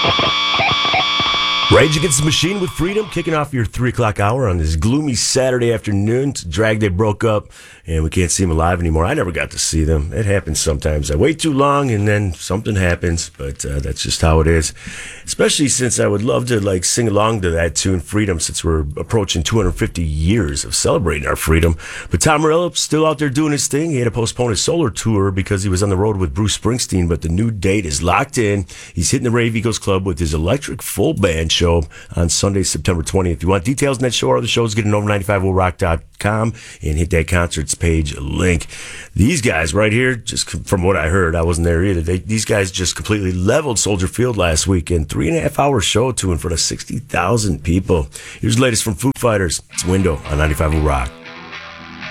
Rage Against the Machine with Freedom, kicking off your 3 o'clock hour on this gloomy Saturday afternoon. Drag Day broke up, and we can't see them alive anymore. I never got to see them. It happens sometimes. I wait too long, and then something happens, but that's just how it is. Especially since I would love to sing along to that tune, Freedom, since we're approaching 250 years of celebrating our freedom. But Tom Morello still out there doing his thing. He had to postpone his solo tour because he was on the road with Bruce Springsteen, but the new date is locked in. He's hitting the Rave Eagles Club with his electric full band show on Sunday, September 20th. If you want details on that show or other shows, get an over95rock.com and hit that concerts page link. These guys right here, just from what I heard, I wasn't there either. These guys just completely leveled Soldier Field last weekend. 3.5-hour show to in front of 60,000 people. Here's the latest from Foo Fighters. It's Window on 95 Rock.